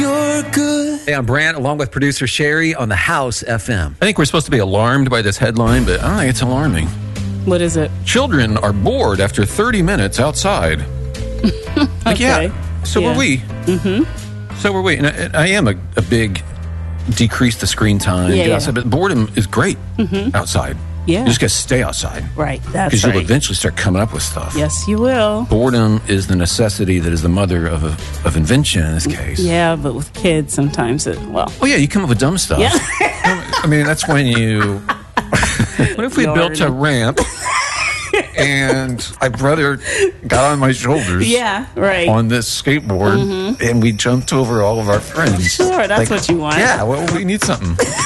you're good. Hey, I'm Brant, along with producer Sherry on the House FM. I think we're supposed to be alarmed by this headline, but I don't think it's alarming. What is it? Children are bored after 30 minutes outside. Like, Okay. yeah, so Yeah. were we. Mm-hmm. So were we. And I am a big decrease the screen time, Yeah, get yeah. outside, but boredom is great outside. Yeah. You just got to stay outside. Right. That's Because right. you'll eventually start coming up with stuff. Yes, you will. Boredom is the necessity that is the mother of invention in this case. Yeah, but with kids, sometimes Oh, yeah, you come up with dumb stuff. Yeah. I mean, that's when you... What if we built a ramp and my brother got on my shoulders Yeah, right. on this skateboard and we jumped over all of our friends? Sure, that's what you want. Yeah, well, we need something.